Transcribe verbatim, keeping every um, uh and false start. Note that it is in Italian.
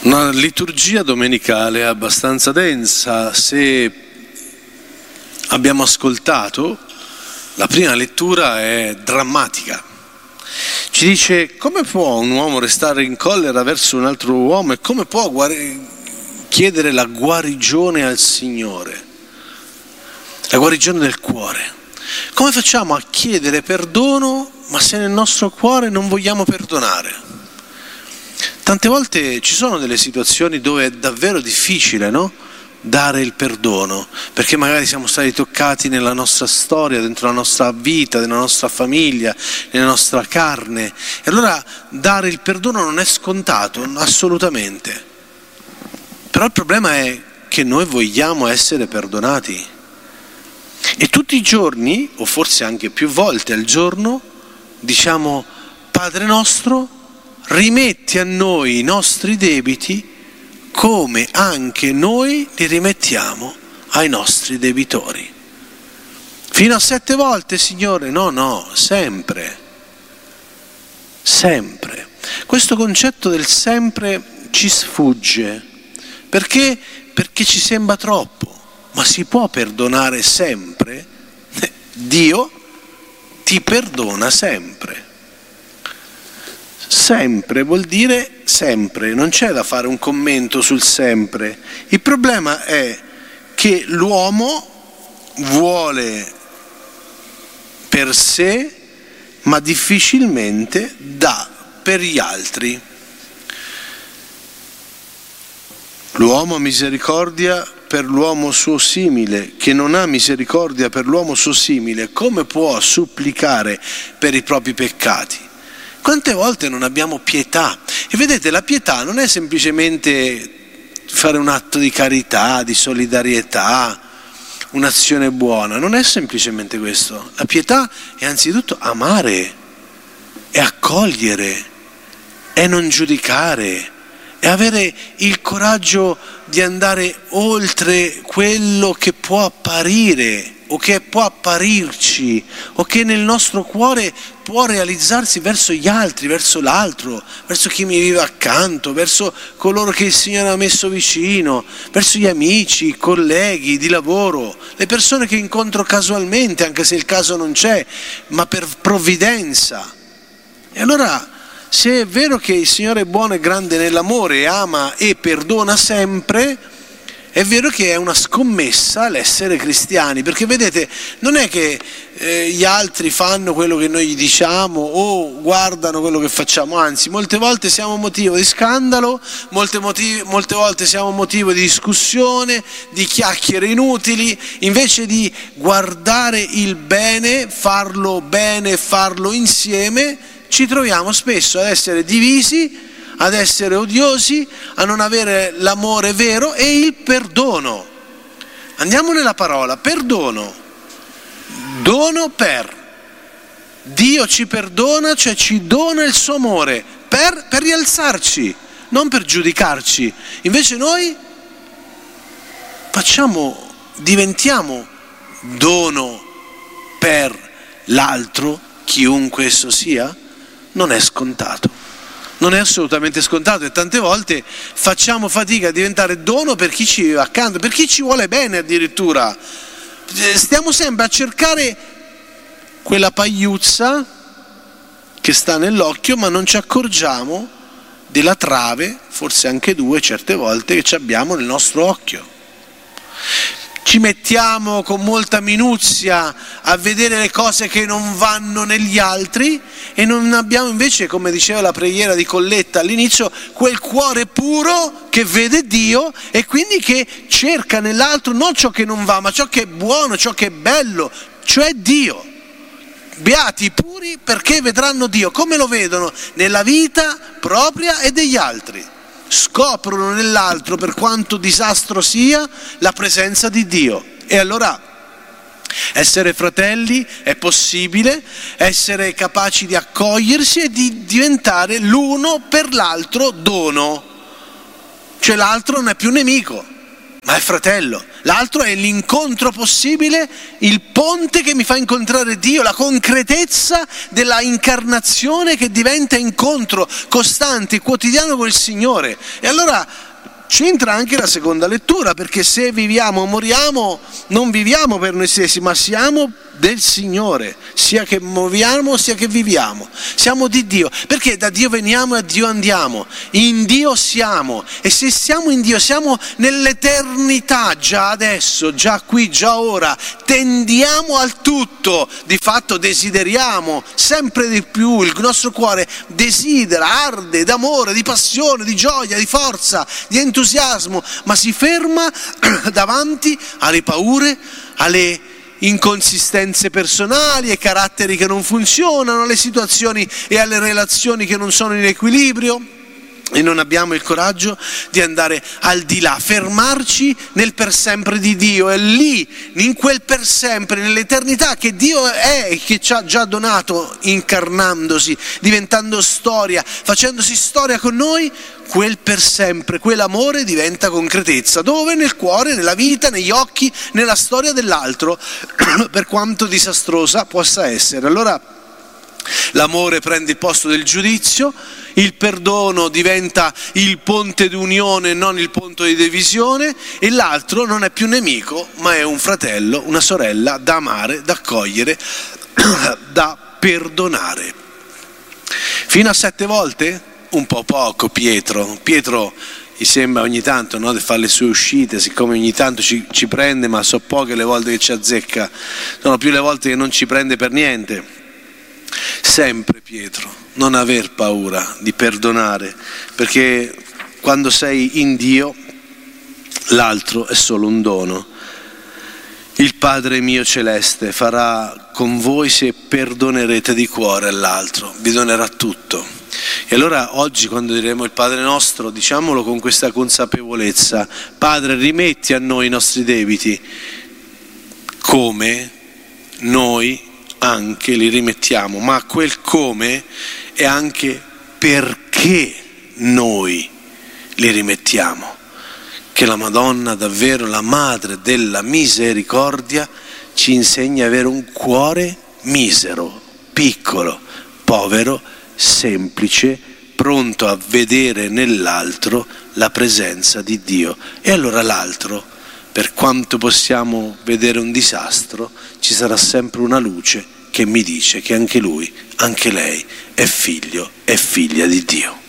Una liturgia domenicale abbastanza densa. Se abbiamo ascoltato, la prima lettura è drammatica. Ci dice: come può un uomo restare in collera verso un altro uomo e come può guari- chiedere la guarigione al Signore, la guarigione del cuore? Come facciamo a chiedere perdono ma se nel nostro cuore non vogliamo perdonare? Tante volte ci sono delle situazioni dove è davvero difficile, no? Dare il perdono, perché magari siamo stati toccati nella nostra storia, dentro la nostra vita, nella nostra famiglia, nella nostra carne. E allora dare il perdono non è scontato, assolutamente. Però il problema è che noi vogliamo essere perdonati. E tutti i giorni, o forse anche più volte al giorno, diciamo: Padre nostro, rimetti a noi i nostri debiti come anche noi li rimettiamo ai nostri debitori. Fino a sette volte, Signore? No, no, sempre. Sempre. Questo concetto del sempre ci sfugge. Perché? Perché ci sembra troppo. Ma si può perdonare sempre? Dio ti perdona sempre. Sempre vuol dire sempre, non c'è da fare un commento sul sempre. Il problema è che l'uomo vuole per sé, ma difficilmente dà per gli altri. L'uomo ha misericordia per l'uomo suo simile, che non ha misericordia per l'uomo suo simile, come può supplicare per i propri peccati? Quante volte non abbiamo pietà? E vedete, la pietà non è semplicemente fare un atto di carità, di solidarietà, un'azione buona, non è semplicemente questo. La pietà è anzitutto amare, è accogliere, è non giudicare, è avere il coraggio di andare oltre quello che può apparire o che può apparirci o che nel nostro cuore può realizzarsi verso gli altri, verso l'altro, verso chi mi vive accanto, verso coloro che il Signore ha messo vicino, verso gli amici, i colleghi di lavoro, le persone che incontro casualmente, anche se il caso non c'è, ma per provvidenza. E allora, se è vero che il Signore è buono e grande nell'amore, ama e perdona sempre, è vero che è una scommessa l'essere cristiani, perché vedete, non è che eh, gli altri fanno quello che noi gli diciamo o guardano quello che facciamo, anzi molte volte siamo motivo di scandalo, molte, motivi, molte volte siamo motivo di discussione, di chiacchiere inutili, invece di guardare il bene, farlo bene e farlo insieme, ci troviamo spesso ad essere divisi, ad essere odiosi, a non avere l'amore vero e il perdono. Andiamo nella parola, perdono, dono per. Dio ci perdona, cioè ci dona il suo amore per, per rialzarci, non per giudicarci. Invece noi facciamo, diventiamo dono per l'altro, chiunque esso sia. Non è scontato. Non è assolutamente scontato e tante volte facciamo fatica a diventare dono per chi ci vive accanto, per chi ci vuole bene addirittura. Stiamo sempre a cercare quella pagliuzza che sta nell'occhio, ma non ci accorgiamo della trave, forse anche due certe volte, che abbiamo nel nostro occhio. Ci mettiamo con molta minuzia a vedere le cose che non vanno negli altri e non abbiamo invece, come diceva la preghiera di Colletta all'inizio, quel cuore puro che vede Dio e quindi che cerca nell'altro non ciò che non va, ma ciò che è buono, ciò che è bello, cioè Dio. Beati i puri perché vedranno Dio. Come lo vedono? Nella vita propria e degli altri. Scoprono nell'altro, per quanto disastro sia, la presenza di Dio. E allora essere fratelli è possibile, essere capaci di accogliersi e di diventare l'uno per l'altro dono. Cioè l'altro non è più nemico, ma è fratello. L'altro è l'incontro possibile, il ponte che mi fa incontrare Dio, la concretezza della incarnazione che diventa incontro costante, quotidiano con il Signore. E allora c'entra anche la seconda lettura, perché se viviamo o moriamo, non viviamo per noi stessi, ma siamo del Signore, sia che moriamo sia che viviamo, siamo di Dio, perché da Dio veniamo e a Dio andiamo, in Dio siamo, e se siamo in Dio siamo nell'eternità, già adesso, già qui, già ora, tendiamo al tutto, di fatto desideriamo sempre di più, il nostro cuore desidera, arde d'amore, di passione, di gioia, di forza, di entusiasmo, ma si ferma davanti alle paure, alle inconsistenze personali, ai caratteri che non funzionano, alle situazioni e alle relazioni che non sono in equilibrio, e non abbiamo il coraggio di andare al di là, fermarci nel per sempre di Dio. È lì, in quel per sempre, nell'eternità che Dio è e che ci ha già donato, incarnandosi, diventando storia, facendosi storia con noi, quel per sempre, quell'amore diventa concretezza. Dove? Nel cuore, nella vita, negli occhi, nella storia dell'altro, per quanto disastrosa possa essere. Allora l'amore prende il posto del giudizio, il perdono diventa il ponte di unione, non il ponte di divisione, e l'altro non è più nemico, ma è un fratello, una sorella da amare, da accogliere, da perdonare. Fino a sette volte? Un po' poco, Pietro. Pietro gli sembra ogni tanto, no, di fare le sue uscite, siccome ogni tanto ci, ci prende, ma so poche le volte che ci azzecca, sono più le volte che non ci prende per niente. Sempre, Pietro, non aver paura di perdonare, perché quando sei in Dio l'altro è solo un dono. Il Padre mio celeste farà con voi se perdonerete di cuore all'altro, vi donerà tutto. E allora oggi, quando diremo il Padre nostro, diciamolo con questa consapevolezza: Padre, rimetti a noi i nostri debiti, come noi anche li rimettiamo, ma quel come è anche perché noi li rimettiamo. Che la Madonna, davvero la Madre della Misericordia, ci insegna ad avere un cuore misero, piccolo, povero, semplice, pronto a vedere nell'altro la presenza di Dio. E allora l'altro, per quanto possiamo vedere un disastro, ci sarà sempre una luce che mi dice che anche lui, anche lei è figlio e figlia di Dio.